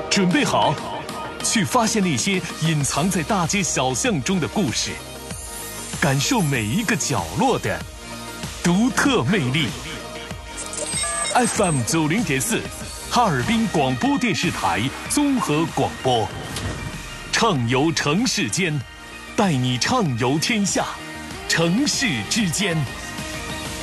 准备好，去发现那些隐藏在大街小巷中的故事，感受每一个角落的独特魅力。FM 90.4，哈尔滨广播电视台综合广播，畅游城市间，带你畅游天下，城市之间。